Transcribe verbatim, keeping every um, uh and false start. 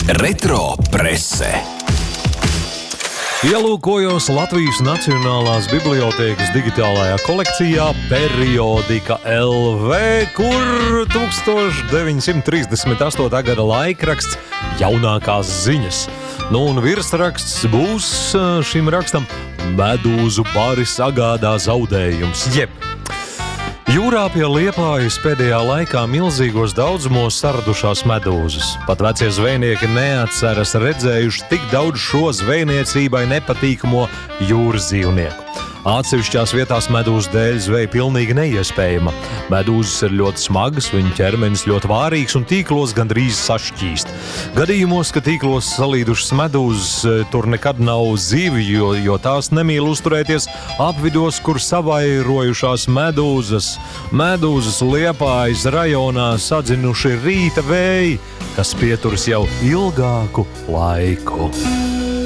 Retro prese. Ielūkojos Latvijas Nacionālās bibliotēkas digitālajā kolekcijā Periodika L V, kur tūkstoš deviņsimt trīsdesmit astotā gada laikraksts Jaunākās ziņas. Nu, un virsraksts būs šim rakstam Medūzu bari sagādā zaudējums. Jeb, jūrā pie Liepājas pēdējā laikā milzīgos daudzumos saradušās medūzas. Pat vecie zvejnieki neatceras redzējuši tik daudz šo zvejniecībai nepatīkamo jūras dzīvnieku. Atsevišķās vietās medūzu dēļ zveja pilnīgi neiespējama. Medūzas ir ļoti smagas, viņu ķermenis ļoti vārīgs un tīklos gandrīz sašķīst. Gadījumos, ka tīklos salīdušas medūzas, tur nekad nav zivju, jo, jo tās nemīl uzturēties apvidos, kur savairojušās medūzas. Medūzas Liepājas rajonā sadzinuši rīta vēji, kas pieturas jau ilgāku laiku.